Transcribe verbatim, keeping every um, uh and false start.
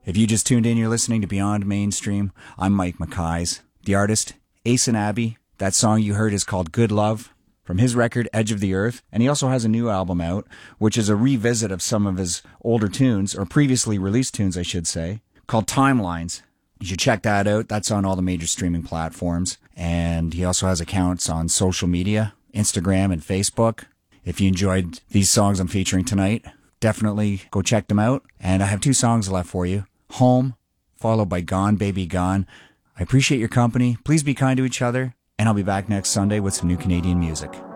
If you just tuned in, you're listening to Beyond Mainstream. I'm Mike McKays. The artist, Ace and Abby. That song you heard is called Good Love from his record, Edge of the Earth. And he also has a new album out, which is a revisit of some of his older tunes, or previously released tunes, I should say, called Timelines. You should check that out. That's on all the major streaming platforms. And he also has accounts on social media, Instagram and Facebook. If you enjoyed these songs I'm featuring tonight, definitely go check them out. And I have two songs left for you. Home, followed by Gone Baby Gone. I appreciate your company. Please be kind to each other. And I'll be back next Sunday with some new Canadian music.